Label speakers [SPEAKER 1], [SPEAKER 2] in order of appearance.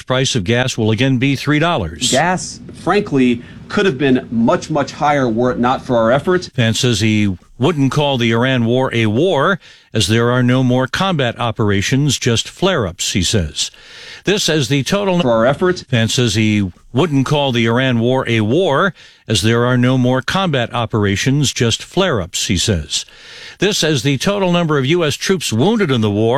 [SPEAKER 1] average price of gas will again be $3.
[SPEAKER 2] Gas, frankly, could have been much, much higher were it not for our efforts.
[SPEAKER 1] Vance says he wouldn't call the Iran war a war, as there are no more combat operations, just flare-ups, he says. This as the total
[SPEAKER 2] For our efforts.
[SPEAKER 1] Vance says he wouldn't call the Iran war a war, as there are no more combat operations, just flare-ups, he says. This as the total number of U.S. troops wounded in the war